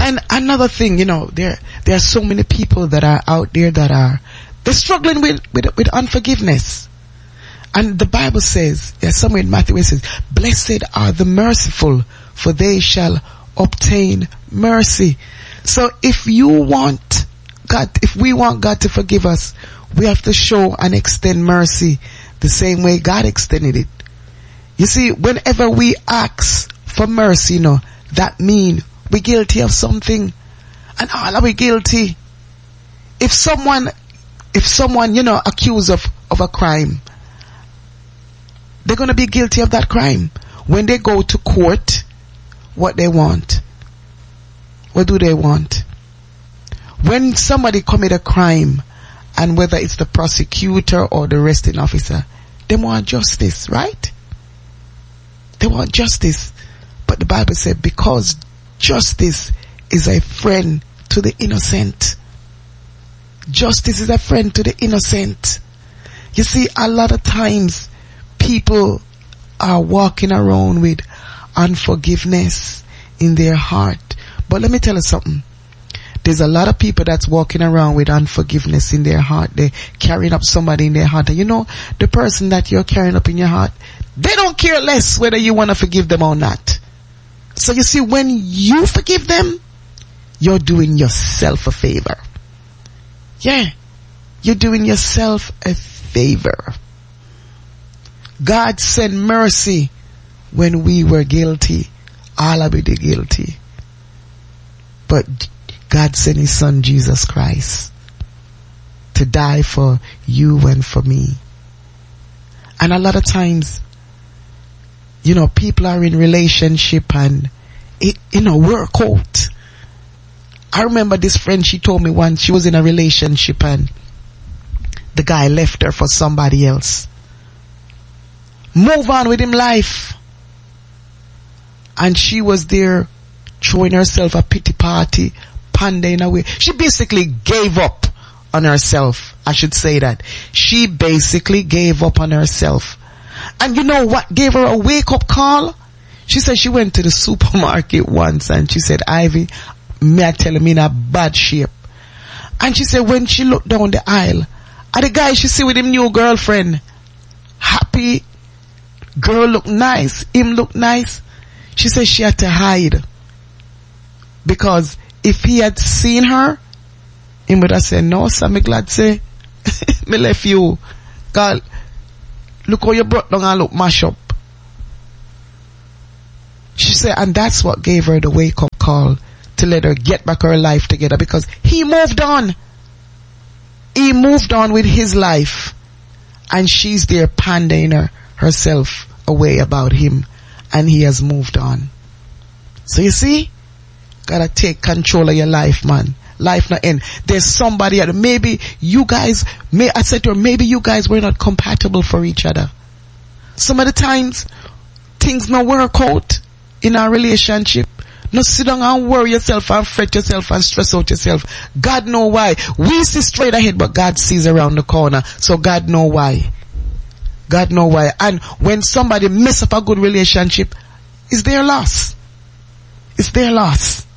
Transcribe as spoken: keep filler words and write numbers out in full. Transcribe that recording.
And another thing, you know, there, there are so many people that are out there that are, they're struggling with, with, with unforgiveness. And the Bible says, there's somewhere in Matthew it says, blessed are the merciful, for they shall obtain mercy. So if you want God, if we want God to forgive us, we have to show and extend mercy the same way God extended it. You see, whenever we ask for mercy, you know, that means we're guilty of something. And all are we guilty? If someone, if someone, you know, accused of, of a crime, they're going to be guilty of that crime. When they go to court, what they want? What do they want? When somebody commit a crime, and whether it's the prosecutor or the arresting officer, they want justice, right? They want justice. But the Bible said, because justice is a friend to the innocent. Justice is a friend to the innocent. You see, a lot of times, people are walking around with unforgiveness in their heart. But let me tell you something. There's a lot of people that's walking around with unforgiveness in their heart. They're carrying up somebody in their heart. And you know, the person that you're carrying up in your heart, they don't care less whether you want to forgive them or not. So you see, when you forgive them, you're doing yourself a favor. Yeah. You're doing yourself a favor. God sent mercy when we were guilty. All of it guilty. But God sent his son Jesus Christ to die for you and for me. And a lot of times, you know, people are in relationship and it, you know, work out. I remember this friend, she told me once she was in a relationship and the guy left her for somebody else. Move on with him life. And she was there throwing herself a pity party, pandering away. She basically gave up on herself. I should say that. She basically gave up on herself. And you know what gave her a wake up call? She said she went to the supermarket once and she said, Ivy, may I tell him in a bad shape. And she said when she looked down the aisle, at the guy she see with him new girlfriend, happy, girl look nice, him look nice. She said she had to hide. Because if he had seen her, he would have said, no, sir, me glad say, me left you. God, look how you brought down and look mash up. She said, and that's what gave her the wake up call to let her get back her life together, because he moved on. He moved on with his life. And she's there pandering her, herself away about him. And he has moved on. So you see, gotta take control of your life, man. Life not end. There's somebody else. Maybe you guys, may I said to her, maybe you guys were not compatible for each other. Some of the times, things not work out in our relationship. No sit down and worry yourself and fret yourself and stress out yourself. God know why. We see straight ahead, but God sees around the corner. So God know why. God know why. And when somebody mess up a good relationship, it's their loss. It's their loss.